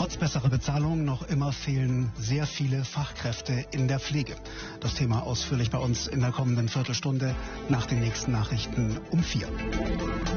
Trotz besserer Bezahlung noch immer fehlen sehr viele Fachkräfte in der Pflege. Das Thema ausführlich bei uns in der kommenden Viertelstunde nach den nächsten Nachrichten um 4.